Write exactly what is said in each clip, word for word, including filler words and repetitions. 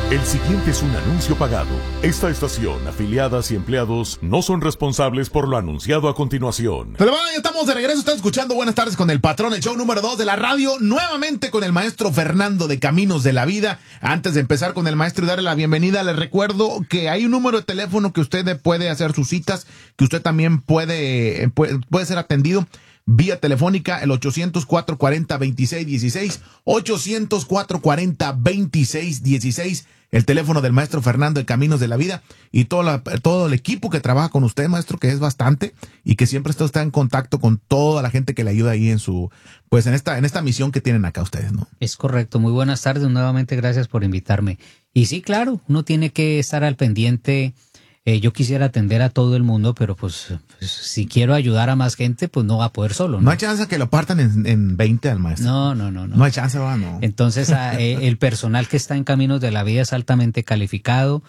El siguiente es un anuncio pagado. Esta estación, afiliadas y empleados no son responsables por lo anunciado a continuación. Pero bueno, ya estamos de regreso. Están escuchando Buenas Tardes con el Patrón, el show número dos de la radio. Nuevamente con el maestro Fernando de Caminos de la Vida. Antes de empezar con el maestro y darle la bienvenida, les recuerdo que hay un número de teléfono que usted puede hacer sus citas, que usted también puede, puede, puede ser atendido vía telefónica, el ochocientos, cuatrocientos cuarenta, veintiséis dieciséis, ochocientos, cuatrocientos cuarenta, veintiséis dieciséis, el teléfono del maestro Fernando de Caminos de la Vida, y todo, la, todo el equipo que trabaja con usted, maestro, que es bastante, y que siempre está, está en contacto con toda la gente que le ayuda ahí en su, pues en esta, en esta misión que tienen acá ustedes, ¿no? Es correcto. Muy buenas tardes, nuevamente gracias por invitarme. Y sí, claro, uno tiene que estar al pendiente. Eh, yo quisiera atender a todo el mundo, pero pues, pues si quiero ayudar a más gente, pues no va a poder solo, ¿no? No hay chance que lo partan en, en veinte al maestro. No, no, no, no. No hay chance, va, no. Entonces, a, eh, el personal que está en Caminos de la Vida es altamente calificado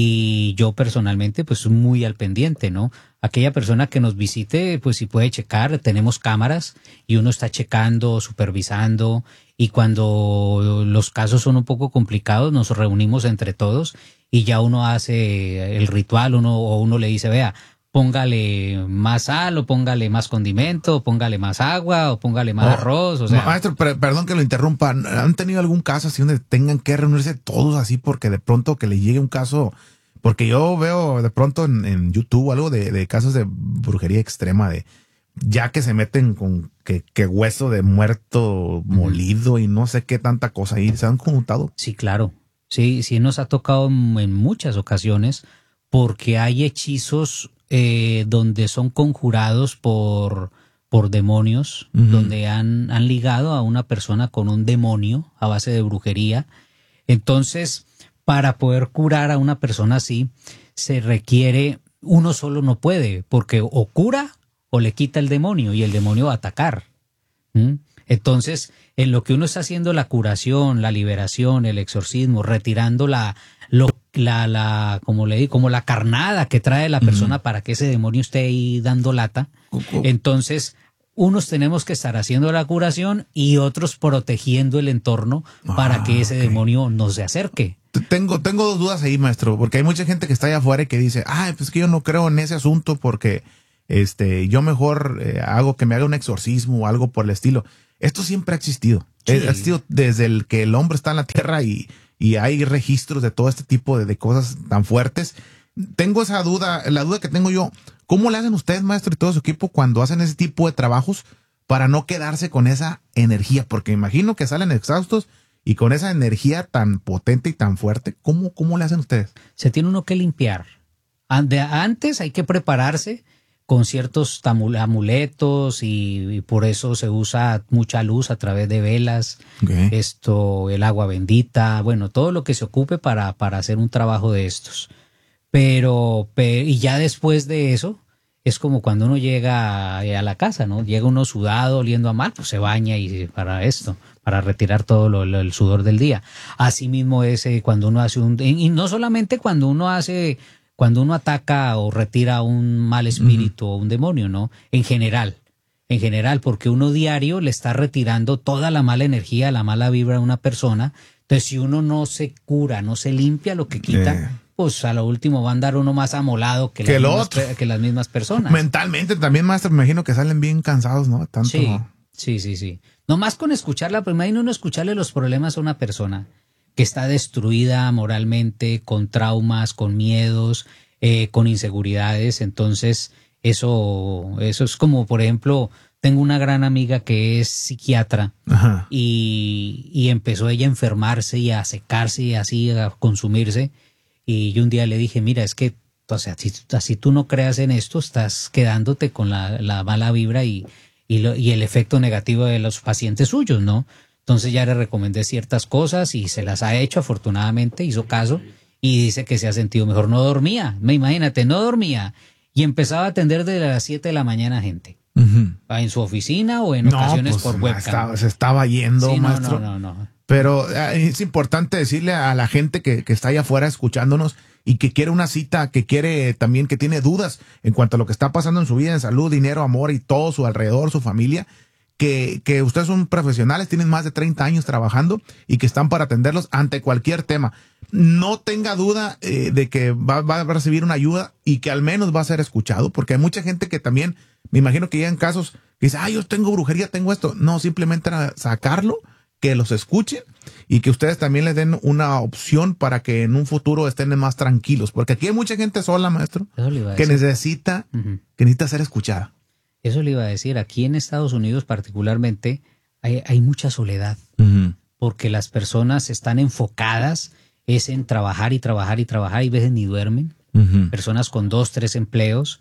y yo personalmente, pues muy al pendiente, ¿no? Aquella persona que nos visite, pues si puede checar, tenemos cámaras y uno está checando, supervisando, y cuando los casos son un poco complicados, nos reunimos entre todos y ya uno hace el ritual, uno o uno le dice, vea, póngale más sal, o póngale más condimento, o póngale más agua, o póngale más oh, arroz, o sea. Maestro, per perdón que lo interrumpa, ¿han tenido algún caso así donde tengan que reunirse todos así porque de pronto que le llegue un caso? Porque yo veo de pronto en, en YouTube algo de, de casos de brujería extrema, de ya que se meten con que, que hueso de muerto molido uh-huh. y no sé qué tanta cosa ahí, ¿se han juntado? Sí, claro. Sí, sí nos ha tocado en muchas ocasiones porque hay hechizos eh, donde son conjurados por, por demonios, uh-huh. donde han, han ligado a una persona con un demonio a base de brujería. Entonces, para poder curar a una persona así, se requiere, uno solo no puede, porque o cura o le quita el demonio y el demonio va a atacar. ¿Mm? Entonces, en lo que uno está haciendo la curación, la liberación, el exorcismo, retirando la, lo, la, la, como le digo, como la carnada que trae la persona uh-huh. para que ese demonio esté ahí dando lata. Uh-huh. Entonces, unos tenemos que estar haciendo la curación y otros protegiendo el entorno ah, para que ese okay. demonio no se acerque. Tengo, tengo dos dudas ahí, maestro, porque hay mucha gente que está allá afuera y que dice, ay, pues que yo no creo en ese asunto porque este, yo mejor eh, hago que me haga un exorcismo o algo por el estilo. Esto siempre ha existido. Sí. Ha existido desde el que el hombre está en la tierra y, y hay registros de todo este tipo de, de cosas tan fuertes. Tengo esa duda, la duda que tengo yo, ¿cómo le hacen ustedes, maestro, y todo su equipo cuando hacen ese tipo de trabajos para no quedarse con esa energía? Porque me imagino que salen exhaustos y con esa energía tan potente y tan fuerte, ¿cómo, cómo le hacen ustedes? Se tiene uno que limpiar. Antes hay que prepararse con ciertos amuletos y, y por eso se usa mucha luz a través de velas, okay. esto, el agua bendita, bueno, todo lo que se ocupe para, para hacer un trabajo de estos. Pero, pero, y ya después de eso, es como cuando uno llega a, a la casa, ¿no? Llega uno sudado, oliendo a mal, pues se baña y para esto, para retirar todo lo, lo, el sudor del día. Así mismo es eh, cuando uno hace un, y no solamente cuando uno hace, cuando uno ataca o retira un mal espíritu uh-huh. o un demonio, ¿no? En general, en general, porque uno diario le está retirando toda la mala energía, la mala vibra a una persona. Entonces, si uno no se cura, no se limpia lo que quita, eh. pues a lo último va a andar uno más amolado que, que, las, otro. mismas, que las mismas personas. Mentalmente también, maestro, me imagino que salen bien cansados, ¿no? Tanto... Sí, sí, sí, sí. Nomás con escucharla, pues imagino uno escucharle los problemas a una persona que está destruida moralmente, con traumas, con miedos, eh, con inseguridades. Entonces, eso, eso es como, por ejemplo, tengo una gran amiga que es psiquiatra y, y empezó ella a enfermarse y a secarse y así a consumirse. Y yo un día le dije, mira, es que, o sea, si así tú no creas en esto, estás quedándote con la, la mala vibra y, y, lo, y el efecto negativo de los pacientes suyos, ¿no? Entonces ya le recomendé ciertas cosas y se las ha hecho, afortunadamente, hizo caso y dice que se ha sentido mejor. No dormía, me imagínate, no dormía y empezaba a atender desde las siete de la mañana gente. Uh-huh. En su oficina o en no, ocasiones pues, por webcam. Estaba, se estaba yendo, sí, maestro. No, no, no, no. Pero es importante decirle a la gente que, que está allá afuera escuchándonos y que quiere una cita, que quiere también, que tiene dudas en cuanto a lo que está pasando en su vida, en salud, dinero, amor y todo su alrededor, su familia, que, que ustedes son profesionales, tienen más de treinta años trabajando y que están para atenderlos ante cualquier tema. no tenga duda eh, de que va, va a recibir una ayuda y que al menos va a ser escuchado, porque hay mucha gente que también, me imagino que llegan casos que dice, ah, yo tengo brujería, tengo esto. No, simplemente era sacarlo, que los escuchen y que ustedes también les den una opción para que en un futuro estén más tranquilos, porque aquí hay mucha gente sola, maestro, que necesita, uh-huh. que necesita ser escuchada. Eso le iba a decir, aquí en Estados Unidos particularmente hay, hay mucha soledad, uh-huh. porque las personas están enfocadas es en trabajar y trabajar y trabajar y a veces ni duermen, uh-huh. personas con dos, tres empleos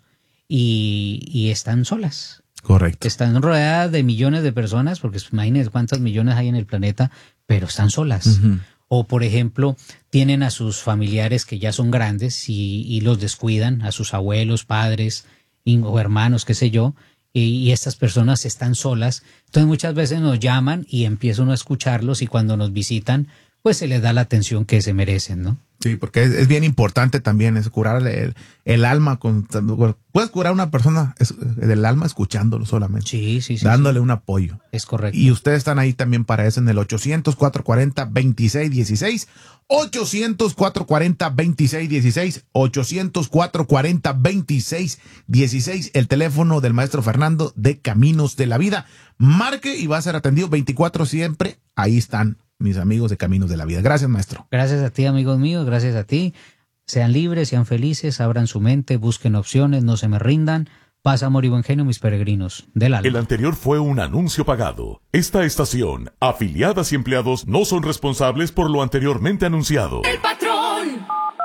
y, y están solas. Correcto. Están rodeadas de millones de personas, porque imagínense cuántas millones hay en el planeta, pero están solas. Uh-huh. O, por ejemplo, tienen a sus familiares que ya son grandes y, y los descuidan, a sus abuelos, padres y, o hermanos, qué sé yo, y, y estas personas están solas. Entonces muchas veces nos llaman y empieza uno a escucharlos y cuando nos visitan, pues se les da la atención que se merecen, ¿no? Sí, porque es, es bien importante también es curar el, el alma. Con, puedes curar a una persona es, del alma escuchándolo solamente. Sí, sí, sí. Dándole sí. un apoyo. Es correcto. Y ustedes están ahí también para eso en el ochocientos, cuatrocientos cuarenta, veintiséis dieciséis. ochocientos, cuatrocientos cuarenta, veintiséis dieciséis. ochocientos, cuatrocientos cuarenta, veintiséis dieciséis. El teléfono del maestro Fernando de Caminos de la Vida. Marque y va a ser atendido veinticuatro siempre. Ahí están mis amigos de Caminos de la Vida. Gracias, maestro. Gracias a ti, amigos míos, gracias a ti. Sean libres, sean felices, abran su mente, busquen opciones, no se me rindan. Paz, amor y buen genio, mis peregrinos del alma. El anterior fue un anuncio pagado. Esta estación, afiliadas y empleados no son responsables por lo anteriormente anunciado. El patrón.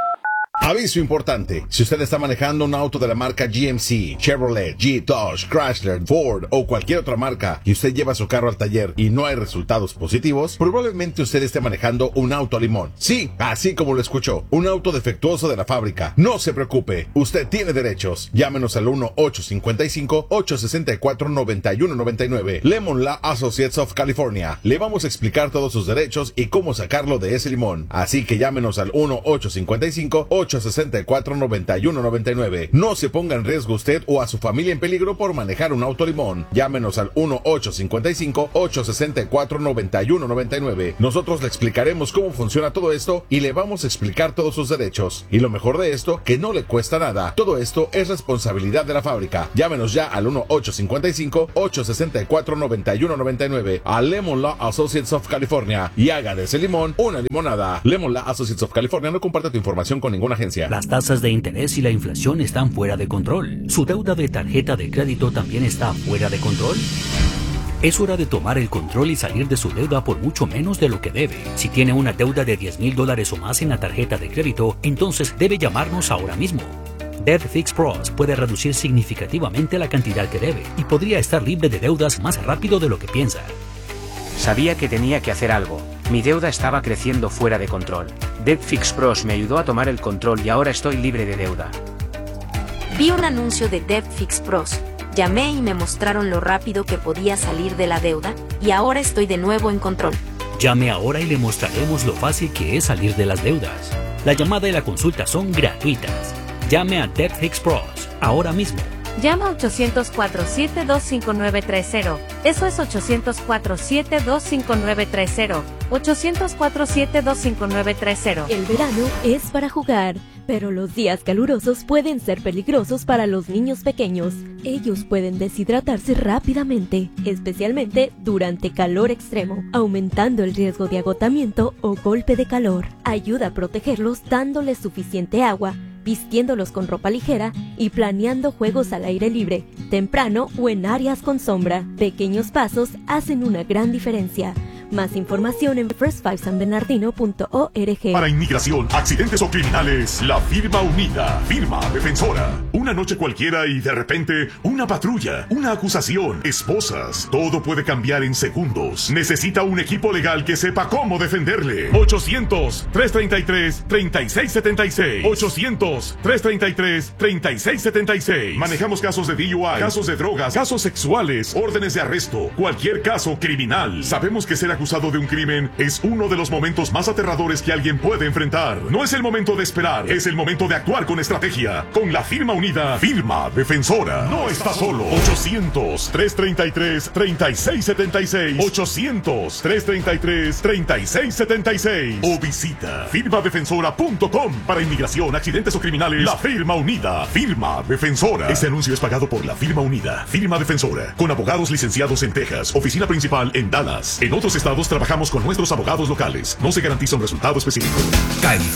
Aviso importante, si usted está manejando un auto de la marca G M C, Chevrolet, Jeep, Dodge, Chrysler, Ford o cualquier otra marca y usted lleva su carro al taller y no hay resultados positivos, probablemente usted esté manejando un auto limón. Sí, así como lo escuchó, un auto defectuoso de la fábrica. No se preocupe, usted tiene derechos. Llámenos al uno ocho cinco cinco, ocho seis cuatro, nueve uno nueve nueve. Lemon Law Associates of California. Le vamos a explicar todos sus derechos y cómo sacarlo de ese limón. Así que llámenos al uno ocho cinco cinco, ocho seis cuatro, nueve uno nueve nueve. No se ponga en riesgo usted o a su familia en peligro por manejar un auto limón. Llámenos al uno ocho cinco cinco, ocho seis cuatro, nueve uno nueve nueve. Nosotros le explicaremos cómo funciona todo esto y le vamos a explicar todos sus derechos. Y lo mejor de esto, que no le cuesta nada. Todo esto es responsabilidad de la fábrica. Llámenos ya al uno ocho cinco cinco, ocho seis cuatro, nueve uno nueve nueve a Lemon Law Associates of California y haga de ese limón una limonada. Lemon Law Associates of California no comparte tu información con ninguna agencia. Las tasas de interés y la inflación están fuera de control. ¿Su deuda de tarjeta de crédito también está fuera de control? Es hora de tomar el control y salir de su deuda por mucho menos de lo que debe. Si tiene una deuda de diez mil dólares o más en la tarjeta de crédito, entonces debe llamarnos ahora mismo. Debt Fix Pros puede reducir significativamente la cantidad que debe y podría estar libre de deudas más rápido de lo que piensa. Sabía que tenía que hacer algo. Mi deuda estaba creciendo fuera de control. Debt Fix Pros me ayudó a tomar el control y ahora estoy libre de deuda. Vi un anuncio de Debt Fix Pros. Llamé y me mostraron lo rápido que podía salir de la deuda y ahora estoy de nuevo en control. Llame ahora y le mostraremos lo fácil que es salir de las deudas. La llamada y la consulta son gratuitas. Llame a Debt Fix Pros ahora mismo. Llama ochocientos cuatro siete dos cinco nueve tres cero. Eso es ochocientos cuatro siete dos cinco nueve tres cero. ochocientos cuatro siete dos cinco nueve tres cero. El verano es para jugar, pero los días calurosos pueden ser peligrosos para los niños pequeños. Ellos pueden deshidratarse rápidamente, especialmente durante calor extremo, aumentando el riesgo de agotamiento o golpe de calor. Ayuda a protegerlos dándoles suficiente agua, vistiéndolos con ropa ligera y planeando juegos al aire libre, temprano o en áreas con sombra. Pequeños pasos hacen una gran diferencia. Más información en first five san bernardino punto org. Para inmigración, accidentes o criminales, la firma unida, firma defensora. Una noche cualquiera y de repente una patrulla, una acusación, esposas. Todo puede cambiar en segundos. Necesita un equipo legal que sepa cómo defenderle. ochocientos, trescientos treinta y tres, treinta y seis setenta y seis. ochocientos, trescientos treinta y tres, treinta y seis setenta y seis. Manejamos casos de D U I, casos de drogas, casos sexuales, órdenes de arresto, cualquier caso criminal. Sabemos que ser acusado acusado de un crimen es uno de los momentos más aterradores que alguien puede enfrentar. No es el momento de esperar, es el momento de actuar con estrategia. Con la firma unida, Firma Defensora. No está solo. ochocientos, trescientos treinta y tres, treinta y seis setenta y seis. ochocientos, trescientos treinta y tres, treinta y seis setenta y seis. O visita firma defensora punto com. Para inmigración, accidentes o criminales, la firma unida. Firma Defensora. Este anuncio es pagado por la firma unida. Firma Defensora. Con abogados licenciados en Texas. Oficina principal en Dallas. En otros estados trabajamos con nuestros abogados locales. No se garantiza un resultado específico.